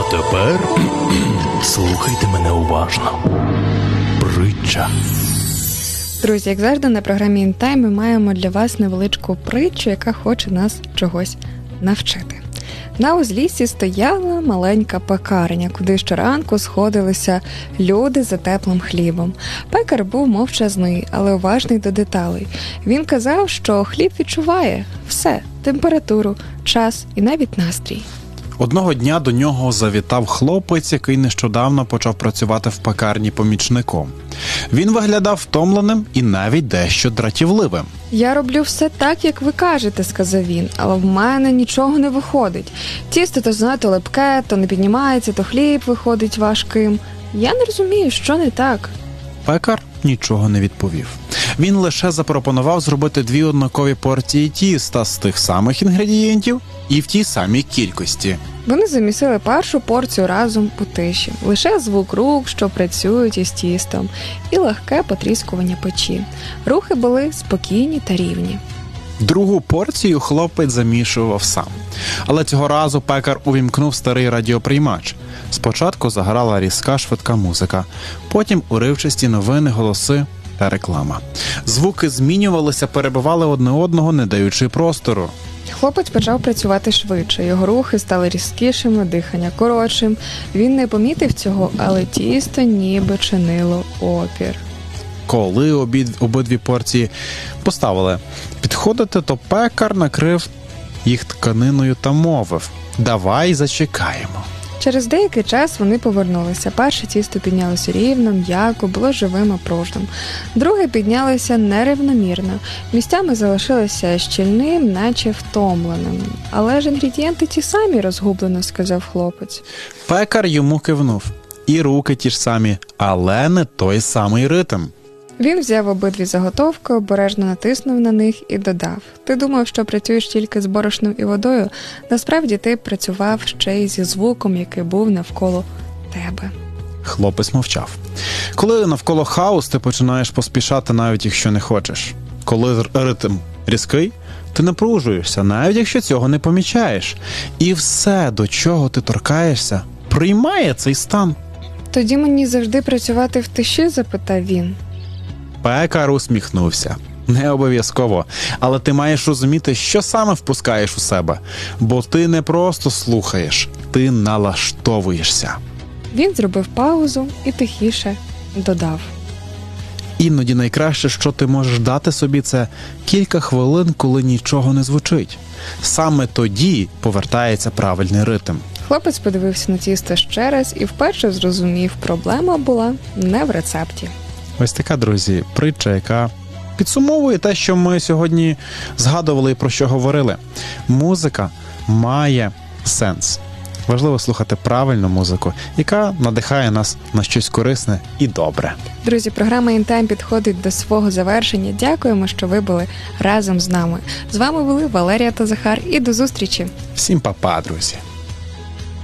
А тепер слухайте мене уважно. Притча. Друзі, як завжди, на програмі «Інтайм» ми маємо для вас невеличку притчу, яка хоче нас чогось навчити. На узліссі стояла маленька пекарня, куди щоранку сходилися люди за теплим хлібом. Пекар був мовчазний, але уважний до деталей. Він казав, що хліб відчуває все – температуру, час і навіть настрій. Одного дня до нього завітав хлопець, який нещодавно почав працювати в пекарні помічником. Він виглядав втомленим і навіть дещо дратівливим. «Я роблю все так, як ви кажете», – сказав він, «але в мене нічого не виходить. Тісто то занадто липке, то не піднімається, то хліб виходить важким. Я не розумію, що не так». Пекар нічого не відповів. Він лише запропонував зробити 2 однакові порції тіста з тих самих інгредієнтів і в тій самій кількості. Вони замісили першу порцію разом у тиші. Лише звук рук, що працюють із тістом, і легке потріскування печі. Рухи були спокійні та рівні. Другу порцію хлопець замішував сам. Але цього разу пекар увімкнув старий радіоприймач. Спочатку заграла різка швидка музика, потім уривчасті новини, голоси та реклама. Звуки змінювалися, перебивали одне одного, не даючи простору. Хлопець почав працювати швидше, його рухи стали різкішими, дихання коротшим. Він не помітив цього, але тісто ніби чинило опір. Коли обидві порції поставили підходити, то пекар накрив їх тканиною та мовив: «Давай зачекаємо». Через деякий час вони повернулися. Перше тісто піднялося рівно, м'яко, було живим і пружним. Друге піднялося нерівномірно. Місцями залишилося щільним, наче втомленим. «Але ж інгредієнти ті самі», – розгублено сказав хлопець. Пекар йому кивнув. І руки ті ж самі, але не той самий ритм. Він взяв обидві заготовки, обережно натиснув на них і додав: «Ти думав, що працюєш тільки з борошном і водою? Насправді ти працював ще й зі звуком, який був навколо тебе». Хлопець мовчав. Коли навколо хаос, ти починаєш поспішати, навіть якщо не хочеш. Коли ритм різкий, ти напружуєшся, навіть якщо цього не помічаєш. І все, до чого ти торкаєшся, приймає цей стан. «Тоді мені завжди працювати в тиші?» – запитав він. Пекар усміхнувся. Не обов'язково, але ти маєш розуміти, що саме впускаєш у себе, бо ти не просто слухаєш, ти налаштовуєшся. Він зробив паузу і тихіше додав: Іноді найкраще, що ти можеш дати собі, це кілька хвилин, коли нічого не звучить. Саме тоді повертається правильний ритм. Хлопець подивився на тісто ще раз і вперше зрозумів, проблема була не в рецепті. Ось така, друзі, притча, яка підсумовує те, що ми сьогодні згадували і про що говорили. Музика має сенс. Важливо слухати правильну музику, яка надихає нас на щось корисне і добре. Друзі, програма «Інтайм» підходить до свого завершення. Дякуємо, що ви були разом з нами. З вами були Валерія та Захар. І до зустрічі. Всім па-па, друзі.